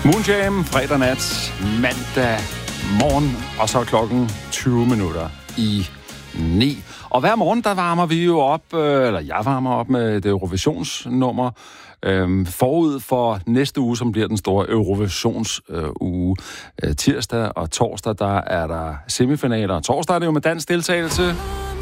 Moonjam, fredag nat, mandag morgen, og så klokken 20 minutter i 9. Og hver morgen, der varmer vi jo op, eller jeg varmer op med et Eurovisionsnummer, forud for næste uge, som bliver den store Eurovisionsuge. Tirsdag og torsdag, der er der semifinaler, og torsdag er det jo med dansk deltagelse.